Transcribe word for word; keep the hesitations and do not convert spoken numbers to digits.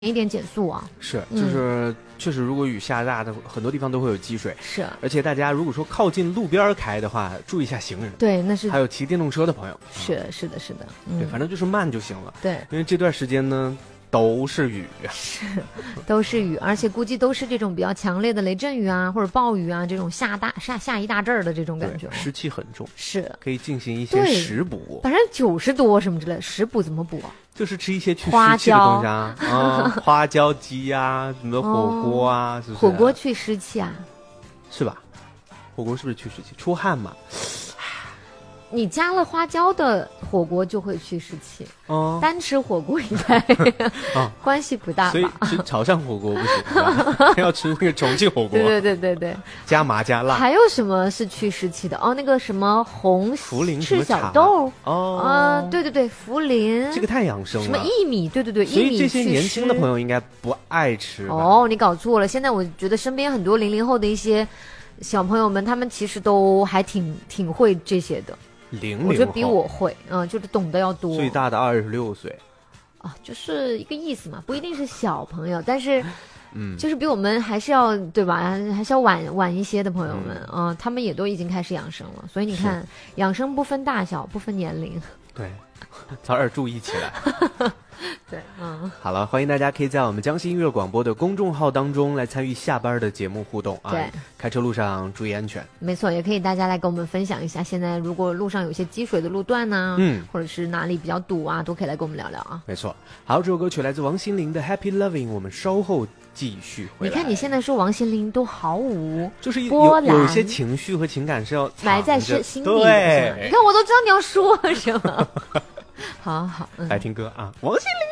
一点减速啊。 是，就是、嗯、确实，如果雨下大的很多地方都会有积水。 是， 而且大家如果说靠近路边开的话，注意一下行人。 对，那是还有骑电动车的朋友。 是、嗯、是的，是的。 嗯、对，反正就是慢就行了。 对， 因为这段时间呢都是雨。 是，都是雨，而且估计都是这种比较强烈的雷阵雨啊，或者暴雨啊，这种下大下下一大阵儿的这种感觉。 湿气很重。 是， 可以进行一些食补。 反正九十多什么之类的，食补怎么补啊？ 就是吃一些去湿气的东西啊，啊，花椒鸡啊，什么火锅啊，哦、是不是？ 火锅去湿气啊？ 是吧？火锅是不是去湿气？出汗嘛？ 你加了花椒的火锅就会去湿气， 哦， 单吃火锅应该、哦、关系不大吧？ 所以吃潮汕火锅不行，要吃那个重庆火锅。 对对对对对， 加麻加辣。 还有什么是去湿气的？哦，那个什么红茯苓赤小豆。 哦， 啊、呃，对对对，茯苓， 这个太养生了。 什么薏米？对对对， 所以这些年轻的朋友应该不爱吃吧。 哦，你搞错了。现在我觉得身边很多零零后的一些小朋友们，他们其实都还挺挺会这些的。 零零后， 我觉得比我会，嗯，就是懂得要多。 最大的二十六岁， 啊，就是一个意思嘛，不一定是小朋友，但是，嗯，就是比我们还是要对吧，还是要晚晚一些的朋友们啊、嗯呃，他们也都已经开始养生了，所以你看，养生不分大小，不分年龄， 对，早点注意起来。 对，嗯， 好了，欢迎大家可以在我们江西音乐广播的公众号当中来参与下班的节目互动啊。 对， 开车路上注意安全。 没错，也可以大家来跟我们分享一下，现在如果路上有些积水的路段呢、啊，嗯，或者是哪里比较堵啊，都可以来跟我们聊聊啊。 没错，好，这首歌曲来自王心凌的 Happy Loving， 我们稍后继续回来。 你看你现在说王心凌都毫无就是波澜， 有一些情绪和情感是要埋在心心底的。 对， 你看我都知道你要说什么。好好，嗯， 来听歌啊，王心凌。